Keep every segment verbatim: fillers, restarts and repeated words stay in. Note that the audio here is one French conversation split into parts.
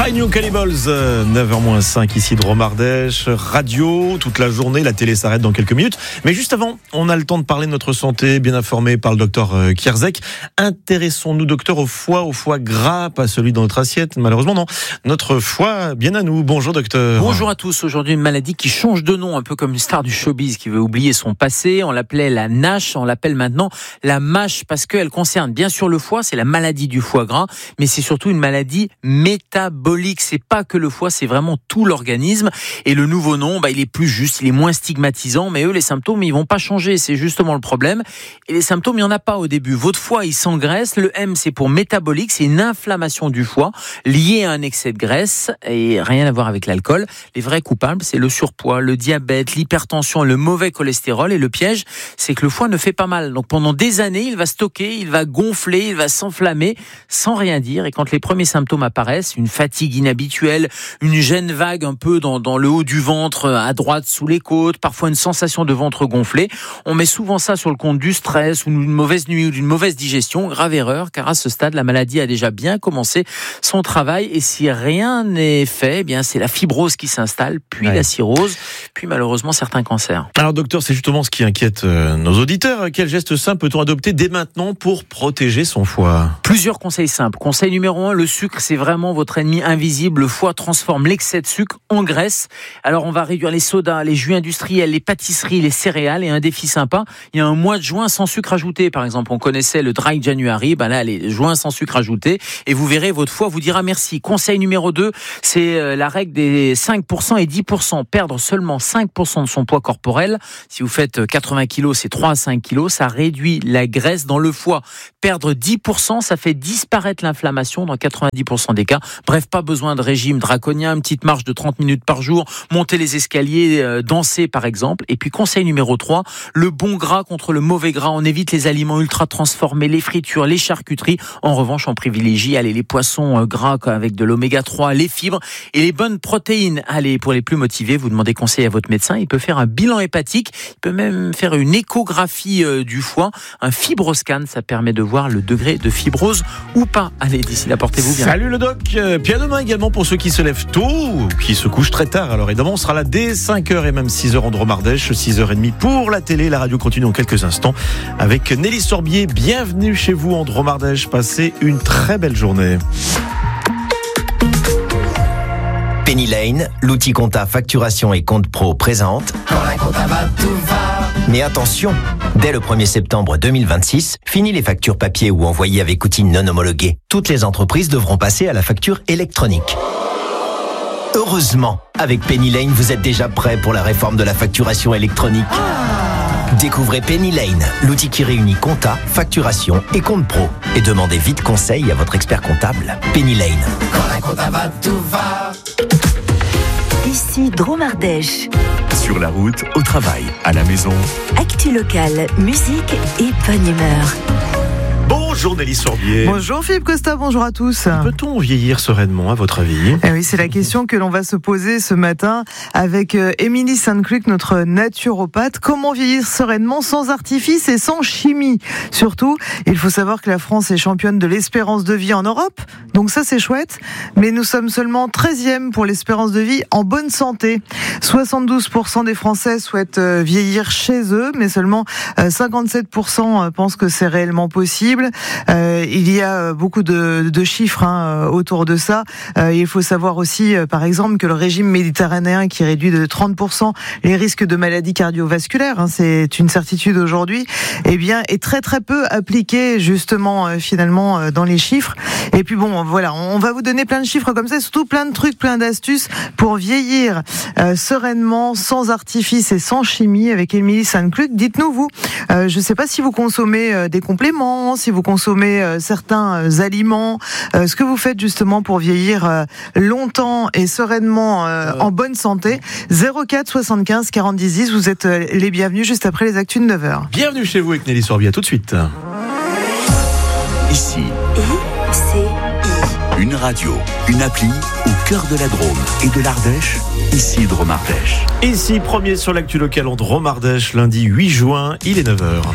Try New Cannibals, neuf heures moins cinq ici de Romardèche, radio toute la journée, la télé s'arrête dans quelques minutes. Mais juste avant, on a le temps de parler de notre santé, bien informé par le docteur Kierzek. Intéressons-nous, docteur, au foie, au foie gras, pas celui dans notre assiette, malheureusement non. Notre foie, bien à nous. Bonjour docteur. Bonjour à tous. Aujourd'hui, une maladie qui change de nom, un peu comme une star du showbiz qui veut oublier son passé. On l'appelait la NASH, on l'appelle maintenant la MASH parce qu'elle concerne bien sûr le foie, c'est la maladie du foie gras, mais c'est surtout une maladie métabolique. C'est pas que le foie, c'est vraiment tout l'organisme. Et le nouveau nom, bah, il est plus juste, il est moins stigmatisant, mais eux, les symptômes, ils vont pas changer. C'est justement le problème. Et les symptômes, il y en a pas au début. Votre foie, il s'engraisse. Le M, c'est pour métabolique. C'est une inflammation du foie liée à un excès de graisse et rien à voir avec l'alcool. Les vrais coupables, c'est le surpoids, le diabète, l'hypertension, le mauvais cholestérol. Et le piège, c'est que le foie ne fait pas mal. Donc pendant des années, il va stocker, il va gonfler, il va s'enflammer sans rien dire. Et quand les premiers symptômes apparaissent, une fatigue inhabituelle, une gêne vague un peu dans, dans le haut du ventre, à droite, sous les côtes, parfois une sensation de ventre gonflé. On met souvent ça sur le compte du stress ou d'une mauvaise nuit ou d'une mauvaise digestion. Grave erreur, car à ce stade, la maladie a déjà bien commencé son travail. Et si rien n'est fait, eh bien, c'est la fibrose qui s'installe, puis ouais. la cirrhose, puis malheureusement certains cancers. Alors docteur, c'est justement ce qui inquiète euh, nos auditeurs. Quel geste simple peut-on adopter dès maintenant pour protéger son foie ? Plusieurs conseils simples. Conseil numéro un, le sucre, c'est vraiment votre ennemi invisible. Le foie transforme l'excès de sucre en graisse. Alors on va réduire les sodas, les jus industriels, les pâtisseries, les céréales. Et un défi sympa, il y a un mois de juin sans sucre ajouté. Par exemple, on connaissait le Dry January, ben là, les juin sans sucre ajouté. Et vous verrez, votre foie vous dira merci. Conseil numéro deux, c'est la règle des cinq pour cent et dix pour cent. Perdre seulement cinq pour cent de son poids corporel. Si vous faites quatre-vingts kilos, c'est trois à cinq kilos. Ça réduit la graisse dans le foie. Perdre dix pour cent, ça fait disparaître l'inflammation dans quatre-vingt-dix pour cent des cas. Bref, pas besoin de régime draconien, une petite marche de trente minutes par jour, monter les escaliers, euh, danser par exemple. Et puis conseil numéro trois, le bon gras contre le mauvais gras. On évite les aliments ultra transformés, les fritures, les charcuteries. En revanche, on privilégie allez, les poissons euh, gras avec de l'oméga trois, les fibres et les bonnes protéines. Allez, pour les plus motivés, vous demandez conseil à votre médecin. Il peut faire un bilan hépatique, il peut même faire une échographie euh, du foie, un fibroscan, ça permet de voir le degré de fibrose ou pas. Allez, d'ici là, portez-vous bien. Salut le doc, euh, puis à demain également pour ceux qui se lèvent tôt ou qui se couchent très tard. Alors évidemment, on sera là dès cinq heures et même six heures en Dromardèche, six heures trente pour la télé. La radio continue en quelques instants avec Nelly Sorbier. Bienvenue chez vous en Dromardèche. Passez une très belle journée. Penny Lane, l'outil compta facturation et compte pro présente. Quand la compta va, tout va. Mais attention, dès le premier septembre deux mille vingt-six, fini les factures papier ou envoyées avec outils non homologués. Toutes les entreprises devront passer à la facture électronique. Heureusement, avec Penny Lane, vous êtes déjà prêt pour la réforme de la facturation électronique. Découvrez Penny Lane, l'outil qui réunit compta, facturation et compte pro. Et demandez vite conseil à votre expert comptable. Penny Lane. Quand la compta va, tout va. Ici Dromardèche. Sur la route, au travail, à la maison. Actu locale, musique et bonne humeur. Bonjour Nelly Sorbier. Bonjour Philippe Costa, bonjour à tous. Peut-on vieillir sereinement à votre avis ? Eh oui, c'est la question que l'on va se poser ce matin avec Émilie Sainte-Cluc, notre naturopathe. Comment vieillir sereinement sans artifice et sans chimie ? Surtout, il faut savoir que la France est championne de l'espérance de vie en Europe, donc ça c'est chouette, mais nous sommes seulement treizième pour l'espérance de vie en bonne santé. soixante-douze pour cent des Français souhaitent vieillir chez eux, mais seulement cinquante-sept pour cent pensent que c'est réellement possible. Euh, il y a beaucoup de, de chiffres hein, autour de ça. Euh, il faut savoir aussi, euh, par exemple, que le régime méditerranéen qui réduit de trente pour cent les risques de maladies cardiovasculaires, hein, c'est une certitude aujourd'hui, eh bien, est très très peu appliqué justement euh, finalement euh, dans les chiffres. Et puis bon, voilà, on va vous donner plein de chiffres comme ça, surtout plein de trucs, plein d'astuces pour vieillir euh, sereinement, sans artifice et sans chimie avec Émilie Sainte-Cluc. Dites-nous vous, euh, je ne sais pas si vous consommez euh, des compléments, si vous consommez euh, certains euh, aliments, euh, ce que vous faites justement pour vieillir euh, longtemps et sereinement euh, en bonne santé. zéro quatre soixante-quinze quarante dix dix, vous êtes euh, les bienvenus juste après les actus de neuf heures. Bienvenue chez vous avec Nelly Sorbier, à tout de suite. Ici, I C I. une radio, une appli au cœur de la Drôme et de l'Ardèche, ici Dromardèche. Ici, premier sur l'actu local en Dromardèche, lundi huit juin, il est neuf heures.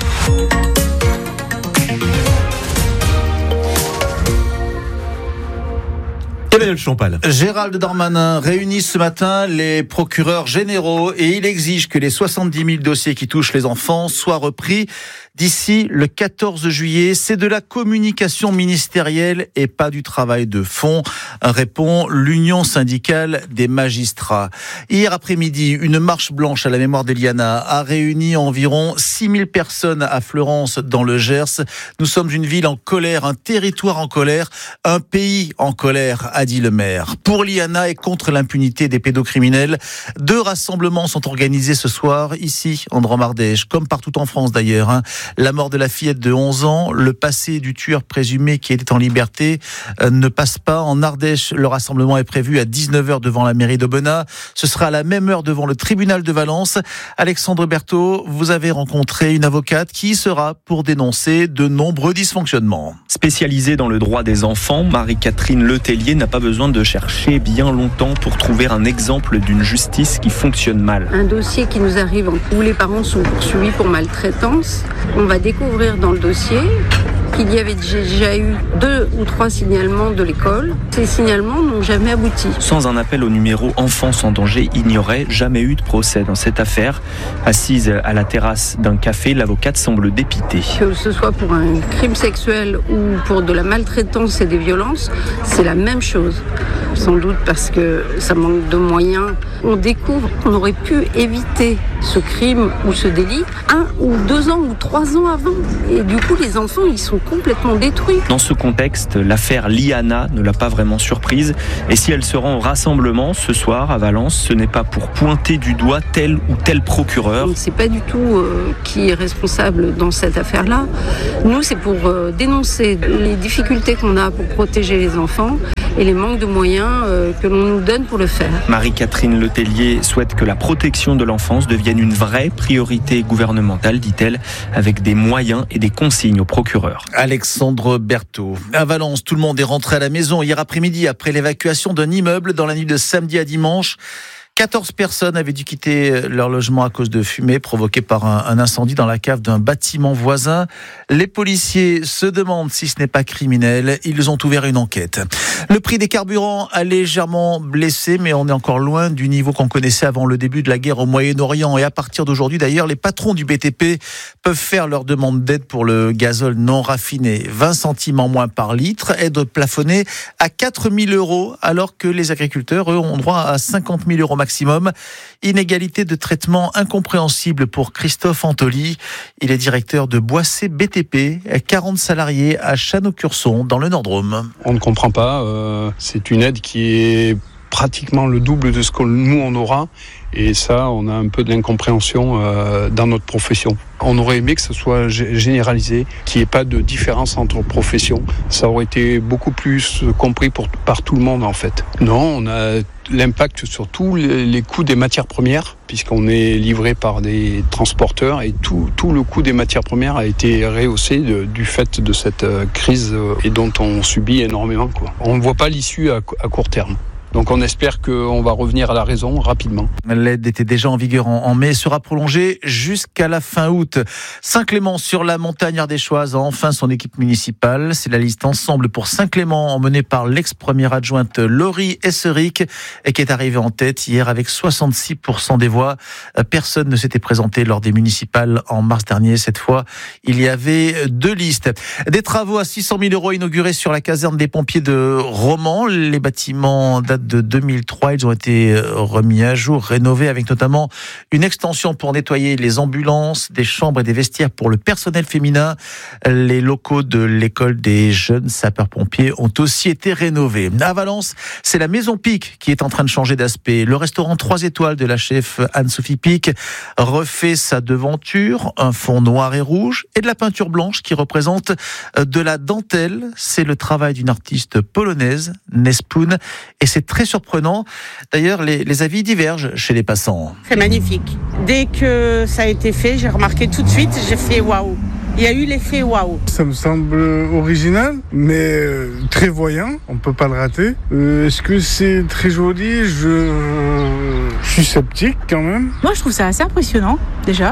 Emmanuel Champal. Gérald Darmanin réunit ce matin les procureurs généraux et il exige que les soixante-dix mille dossiers qui touchent les enfants soient repris d'ici le quatorze juillet. C'est de la communication ministérielle et pas du travail de fond, répond l'Union syndicale des magistrats. Hier après-midi, une marche blanche à la mémoire d'Eliana a réuni environ six mille personnes à Fleurance dans le Gers. Nous sommes une ville en colère, un territoire en colère, un pays en colère, a dit le maire. Pour Liana et contre l'impunité des pédocriminels, deux rassemblements sont organisés ce soir ici en Drôme-Ardèche, comme partout en France d'ailleurs. Hein. La mort de la fillette de onze ans, le passé du tueur présumé qui était en liberté euh, ne passe pas. En Ardèche, le rassemblement est prévu à dix-neuf heures devant la mairie d'Aubenas. Ce sera à la même heure devant le tribunal de Valence. Alexandre Berthaud, vous avez rencontré une avocate qui sera pour dénoncer de nombreux dysfonctionnements. Spécialisée dans le droit des enfants, Marie-Catherine Letellier n'a pas besoin de chercher bien longtemps pour trouver un exemple d'une justice qui fonctionne mal. Un dossier qui nous arrive où les parents sont poursuivis pour maltraitance. On va découvrir dans le dossier qu'il y avait déjà eu deux ou trois signalements de l'école. Ces signalements n'ont jamais abouti. Sans un appel au numéro Enfants en danger, il n'y aurait jamais eu de procès dans cette affaire. Assise à la terrasse d'un café, l'avocate semble dépitée. Que ce soit pour un crime sexuel ou pour de la maltraitance et des violences, c'est la même chose. Sans doute parce que ça manque de moyens. On découvre qu'on aurait pu éviter ce crime ou ce délit un ou deux ans ou trois ans avant. Et du coup, les enfants, ils sont complètement détruits. Dans ce contexte, l'affaire Liana ne l'a pas vraiment surprise. Et si elle se rend au rassemblement ce soir à Valence, ce n'est pas pour pointer du doigt tel ou tel procureur. On ne sait pas du tout euh, qui est responsable dans cette affaire-là. Nous, c'est pour euh, dénoncer les difficultés qu'on a pour protéger les enfants et les manques de moyens euh, que l'on nous donne pour le faire. Marie-Catherine Letellier souhaite que la protection de l'enfance devienne une vraie priorité gouvernementale, dit-elle, avec des moyens et des consignes aux procureurs. Alexandre Berthaud. À Valence, tout le monde est rentré à la maison hier après-midi après l'évacuation d'un immeuble dans la nuit de samedi à dimanche. quatorze personnes avaient dû quitter leur logement à cause de fumée provoquée par un, un incendie dans la cave d'un bâtiment voisin. Les policiers se demandent si ce n'est pas criminel. Ils ont ouvert une enquête. Le prix des carburants a légèrement blessé, mais on est encore loin du niveau qu'on connaissait avant le début de la guerre au Moyen-Orient. Et à partir d'aujourd'hui, d'ailleurs, les patrons du B T P peuvent faire leur demande d'aide pour le gazole non raffiné. vingt centimes en moins par litre, aide plafonnée à quatre mille euros, alors que les agriculteurs, eux, ont droit à cinquante mille euros maximum. Inégalité de traitement incompréhensible pour Christophe Antoli. Il est directeur de Boissé B T P, quarante salariés à Chano-Curson, dans le Nord-Drôme. On ne comprend pas. Euh, c'est une aide qui est pratiquement le double de ce que nous on aura. Et ça, on a un peu de l'incompréhension euh, dans notre profession. On aurait aimé que ce soit généralisé, qu'il n'y ait pas de différence entre professions. Ça aurait été beaucoup plus compris pour, par tout le monde en fait. Non, on a l'impact sur tous les, les coûts des matières premières, puisqu'on est livré par des transporteurs et tout, tout le coût des matières premières a été rehaussé de, du fait de cette crise et dont on subit énormément, quoi. On ne voit pas l'issue à, à court terme. Donc on espère qu'on va revenir à la raison rapidement. L'aide était déjà en vigueur en, en mai et sera prolongée jusqu'à la fin août. Saint-Clément sur la montagne ardéchoise a enfin son équipe municipale. C'est la liste ensemble pour Saint-Clément emmenée par l'ex-première adjointe Laurie Esseric et qui est arrivée en tête hier avec soixante-six pour cent des voix. Personne ne s'était présenté lors des municipales en mars dernier. Cette fois, il y avait deux listes. Des travaux à six cent mille euros inaugurés sur la caserne des pompiers de Romans. Les bâtiments datent de deux mille trois, ils ont été remis à jour, rénovés avec notamment une extension pour nettoyer les ambulances, des chambres et des vestiaires pour le personnel féminin. Les locaux de l'école des jeunes sapeurs-pompiers ont aussi été rénovés. À Valence, c'est la Maison Pic qui est en train de changer d'aspect. Le restaurant trois étoiles de la chef Anne-Sophie Pic refait sa devanture, un fond noir et rouge et de la peinture blanche qui représente de la dentelle. C'est le travail d'une artiste polonaise, Nespoon, et c'est très surprenant. D'ailleurs, les, les avis divergent chez les passants. C'est magnifique. Dès que ça a été fait, j'ai remarqué tout de suite, j'ai fait waouh. Il y a eu l'effet waouh. Ça me semble original, mais très voyant. On ne peut pas le rater. Euh, est-ce que c'est très joli ? Je... je suis sceptique quand même. Moi, je trouve ça assez impressionnant, déjà. Parce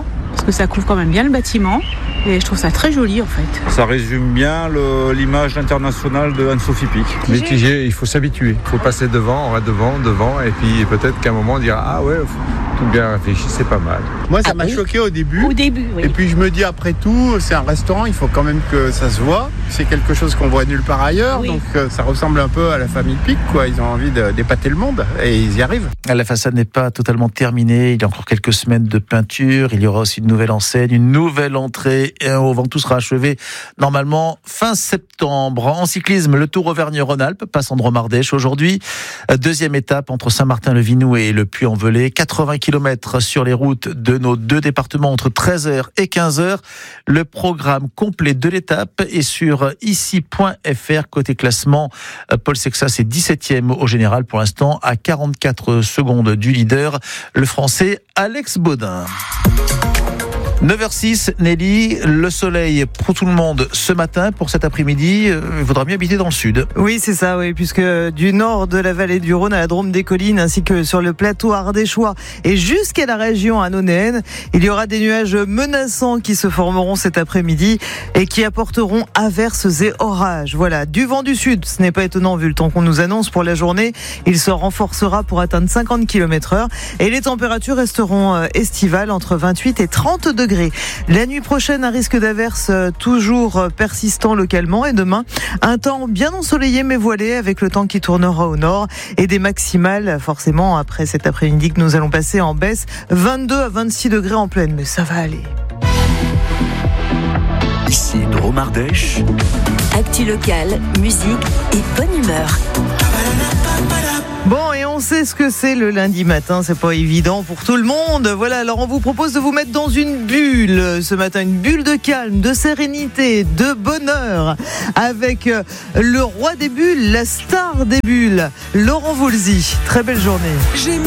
que ça couvre quand même bien le bâtiment. Et je trouve ça très joli en fait. Ça résume bien le, l'image internationale de Anne-Sophie Pic. Mitigé, il faut s'habituer. Il faut passer devant, on va devant, devant, et puis peut-être qu'à un moment on dira ah ouais, faut tout bien réfléchir, c'est pas mal. Moi ça Ah m'a oui. choqué au début. Au début, oui. Et puis je me dis après tout, c'est un restaurant, il faut quand même que ça se voit. C'est quelque chose qu'on voit nulle part ailleurs, Oui. donc euh, ça ressemble un peu à la famille Pic, quoi. Ils ont envie de, d'épater le monde et ils y arrivent. La façade n'est pas totalement terminée. Il y a encore quelques semaines de peinture. Il y aura aussi une nouvelle enseigne, une nouvelle entrée au vent. Tout sera achevé normalement fin septembre. En cyclisme, le Tour Auvergne-Rhône-Alpes passe en Dromardèche aujourd'hui. Deuxième étape entre Saint-Martin-le-Vinou et le Puy-en-Velay. quatre-vingts kilomètres sur les routes de nos deux départements entre treize heures et quinze heures. Le programme complet de l'étape est sur ici point f r. Côté classement, Paul Sexas est dix-septième au général pour l'instant à quarante-quatre secondes du leader, le Français Alex Baudin. neuf heures six, Nelly, le soleil pour tout le monde ce matin. Pour cet après-midi, il faudra mieux habiter dans le sud. Oui, c'est ça, oui, puisque du nord de la vallée du Rhône à la Drôme des Collines, ainsi que sur le plateau ardéchois et jusqu'à la région annonayenne, il y aura des nuages menaçants qui se formeront cet après-midi et qui apporteront averses et orages. Voilà, du vent du sud, ce n'est pas étonnant vu le temps qu'on nous annonce pour la journée. Il se renforcera pour atteindre cinquante kilomètres heure et les températures resteront estivales entre vingt-huit et trente degrés. La nuit prochaine, un risque d'averse toujours persistant localement et demain, un temps bien ensoleillé mais voilé avec le temps qui tournera au nord et des maximales forcément après cet après-midi que nous allons passer en baisse, vingt-deux à vingt-six degrés en pleine, mais ça va aller. Ici Dromardèche. Actu locale, musique et bonne humeur. Bon, et on sait ce que c'est le lundi matin, c'est pas évident pour tout le monde. Voilà, alors on vous propose de vous mettre dans une bulle ce matin, une bulle de calme, de sérénité, de bonheur, avec le roi des bulles, la star des bulles, Laurent Voulzy. Très belle journée. J'ai